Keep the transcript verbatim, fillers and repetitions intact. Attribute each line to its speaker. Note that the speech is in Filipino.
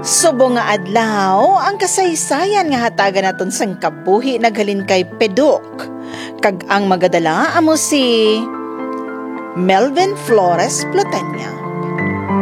Speaker 1: Subo nga adlaw ang kasaysayan nga hatagan naton sang kabuhi naghalin kay Pedok. Kag ang magadala amo si Melvin Flores Plotenya.